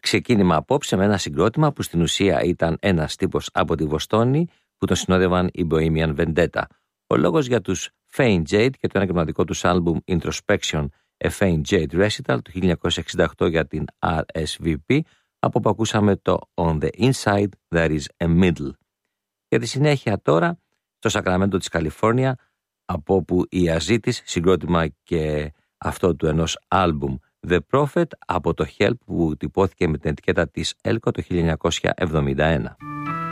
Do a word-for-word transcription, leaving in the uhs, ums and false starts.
ξεκίνημα απόψε με ένα συγκρότημα που στην ουσία ήταν ένας τύπος από τη Βοστόνη που τον συνόδευαν οι Bohemian Vendetta. Ο λόγος για τους Faint Jade και το ανακριματικό τους άλμπουμ Introspection, A Faint Jade Recital του χίλια εννιακόσια εξήντα οκτώ για την αρ ες βι πι, από που ακούσαμε το On the Inside There is a Middle. Για τη συνέχεια τώρα, στο Σακραμέντο της Καλιφόρνια, από όπου η Αζίτης, συγκρότημα και αυτό του ενός άλμπουμ The Prophet, από το Help που τυπώθηκε με την ετικέτα της Elko το χίλια εννιακόσια εβδομήντα ένα.